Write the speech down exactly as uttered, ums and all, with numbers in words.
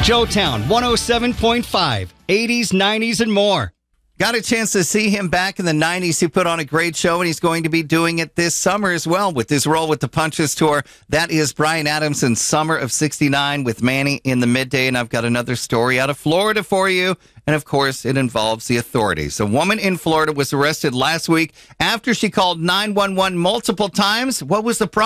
Joetown one oh seven point five, eighties, nineties, and more. Got a chance to see him back in the nineties. He put on a great show, and he's going to be doing it this summer as well with his role with the Punches Tour. That is Bryan Adamson's Summer of sixty-nine with Manny in the midday. And I've got another story out of Florida for you. And, of course, it involves the authorities. A woman in Florida was arrested last week after she called nine one one multiple times. What was the problem?